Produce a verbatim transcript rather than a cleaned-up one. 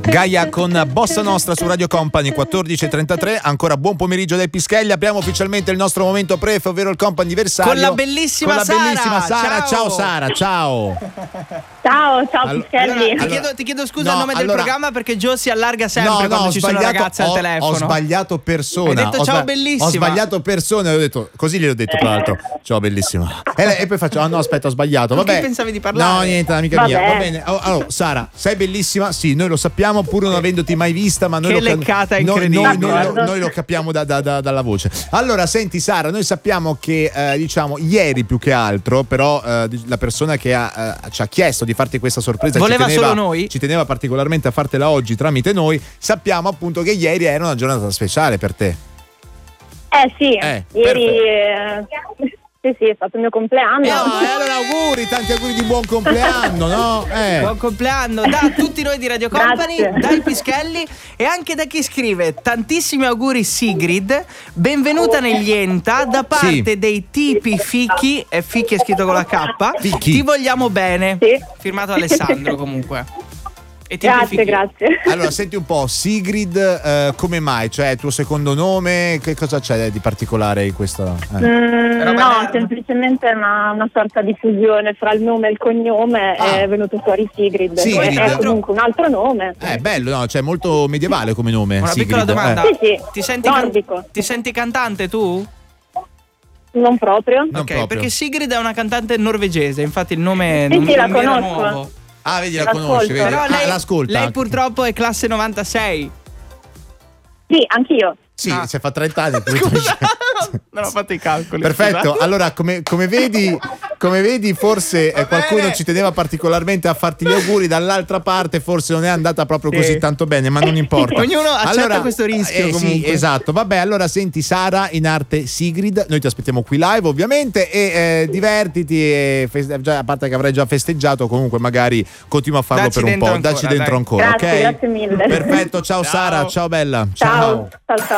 Gaia con Bossa Nostra su Radio Company quattordici e trentatré. Ancora buon pomeriggio dai Pischelli. Abbiamo ufficialmente il nostro momento pref, ovvero il comp'anniversario con la bellissima con la Sara. bellissima Sara. Ciao. Ciao Sara, ciao. Ciao, ciao Allo- Pischelli. Allora, ti, Allora- chiedo, ti chiedo scusa no, a nome del allora- programma perché Gio si allarga sempre No, quando no, ho ci sono sbagliato, ragazze al ho, telefono. ho sbagliato persona. Hai detto Ho ciao, sba- bellissima. Ho sbagliato persona e ho detto, così gliel'ho detto tra l'altro. Ciao bellissima. E, lei- e poi faccio, ah no aspetta, ho sbagliato. Con chi Vabbè. pensavi di parlare? No, niente, amica Vabbè. mia. Va bene. Oh, allora, Sara, sei bellissima? Sì, noi lo sappiamo pur non avendoti mai vista, ma noi Che lo cap- leccata noi- incredibile. Noi, noi, D'accordo. noi lo capiamo da- da- da- dalla voce. Allora, senti Sara, noi sappiamo che eh, diciamo ieri più che altro, però eh, la persona che ha, eh, ci ha chiesto di farti questa sorpresa Voleva ci teneva, solo noi? ci teneva particolarmente a fartela oggi tramite noi. Sappiamo appunto che ieri era una giornata speciale per te. Eh sì, Eh, ieri eh, sì, sì, è stato il mio compleanno. No, e allora auguri, tanti auguri di buon compleanno, no? Eh. Buon compleanno da tutti noi di Radio Company, Grazie. dai Pischelli e anche da chi scrive tantissimi auguri Sigrid, benvenuta negli Enta da parte Sì. dei tipi Fichi, e Fichi è scritto con la K, Fichi. ti vogliamo bene, Sì. firmato Alessandro comunque. E tipi Grazie, Fichi. grazie. Allora, senti un po', Sigrid, eh, come mai? Cioè, il tuo secondo nome, che cosa c'è di particolare in questo? Eh. Mm, Roba no, nerd. semplicemente una, una sorta di fusione fra il nome e il cognome. Ah. È venuto fuori Sigrid, Sigrid. che è comunque un altro nome. Eh, bello, no? Cioè, molto medievale come nome. Una Sigrid. piccola domanda, Sì, sì, ti, senti can- nordico. ti senti cantante tu? Non proprio. Non ok, proprio. perché Sigrid è una cantante norvegese, infatti il nome Sì, non, sì, la non mi era conosco. nuovo. Ah, vedi, la L'ascolto. conosci, vedi? Però Ah, lei, l'ascolta. lei purtroppo è classe novantasei. Sì, anch'io. Sì, Ah. se fa trenta anni. Non ho fatto i calcoli. Perfetto, scusa. allora come, come vedi come vedi forse eh, Va qualcuno bene. ci teneva particolarmente a farti gli auguri, dall'altra parte forse non è andata proprio Sì. così tanto bene, ma non importa. Ognuno accetta Allora, questo rischio eh, sì, comunque. esatto, vabbè, allora senti Sara, in arte Sigrid, noi ti aspettiamo qui live ovviamente e eh, divertiti e feste- già, a parte che avrai già festeggiato, comunque magari continua a farlo Dacci per un dentro po', ancora, dacci dentro dai. ancora, Grazie, ok? grazie mille. Perfetto, ciao, Ciao. Sara, ciao bella. Ciao, ciao, ciao.